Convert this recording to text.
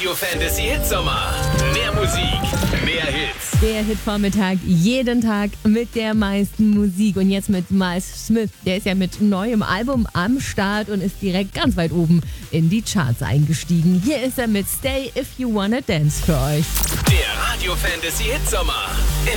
Radio Fantasy Hitsommer. Mehr Musik, mehr Hits. Der Hitvormittag jeden Tag mit der meisten Musik. Und jetzt mit Miles Smith. Der ist ja mit neuem Album am Start und ist direkt ganz weit oben in die Charts eingestiegen. Hier ist er mit Stay If You Wanna Dance für euch. Der Radio Fantasy Hitsommer.